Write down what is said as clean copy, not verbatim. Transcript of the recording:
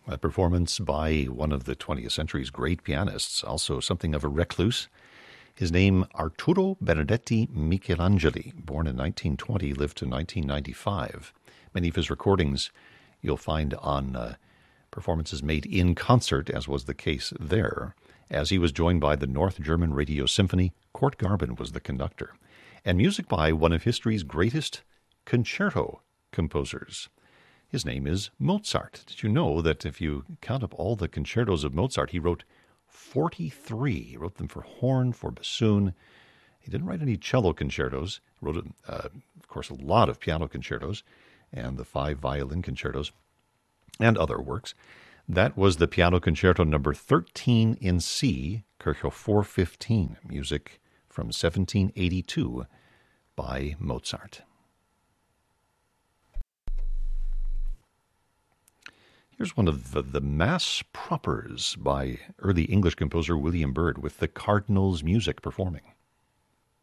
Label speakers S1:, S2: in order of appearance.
S1: A performance by one of the 20th century's great pianists, also something of a recluse. His name, Arturo Benedetti Michelangeli, born in 1920, lived to 1995. Many of his recordings you'll find on performances made in concert, as was the case there, as he was joined by the North German Radio Symphony. Kurt Garben was the conductor, and music by one of history's greatest concerto composers. His name is Mozart. Did you know that if you count up all the concertos of Mozart, he wrote 43. He wrote them for horn, for bassoon. He didn't write any cello concertos. He wrote, of course, a lot of piano concertos and the 5 violin concertos and other works. That was the Piano Concerto number 13 in C, Kirchhoff 415, music from 1782 by Mozart. Here's one of the Mass Propers by early English composer William Byrd with the Cardinals Music performing.